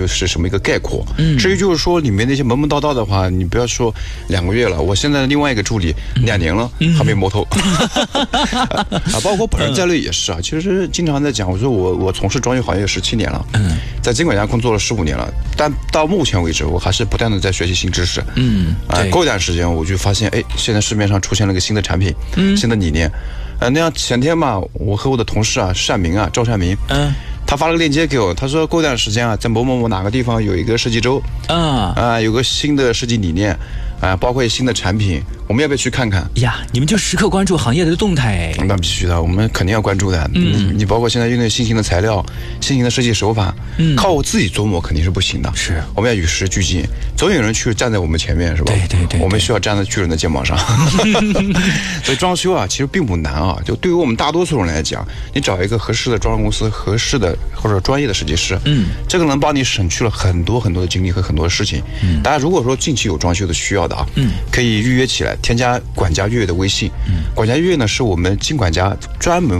就是什么一个概括。至于就是说里面那些门门道道的话，你不要说2个月了，我现在另外一个助理2年了，还没摸透。包括本人在内也是啊。其实经常在讲，我说我从事装修行业17年了，在监管家工作了15年了，但到目前为止，我还是不断的在学习新知识。过一段时间我就发现，现在市面上出现了个新的产品，新的理念。那样前天嘛，我和我的同事啊，赵善明，他发了个链接给我，他说过一段时间啊，在某某某哪个地方有一个设计周，有个新的设计理念，包括新的产品，我们要不要去看看呀？你们就时刻关注行业的动态。 那必须的，我们肯定要关注的。你包括现在用的新型的材料、新型的设计手法，靠我自己琢磨肯定是不行的。 是，我们要与时俱进，总有人去站在我们前面，是吧？ 对， 我们需要站在巨人的肩膀上。所以装修啊，其实并不难啊。就对于我们大多数人来讲，你找一个合适的装修公司、合适的或者专业的设计师，这个能帮你省去了很多很多的精力和很多的事情。大家如果说近期有装修的需要的啊，可以预约起来，添加管家月月的微信。管家月月呢是我们经管家专门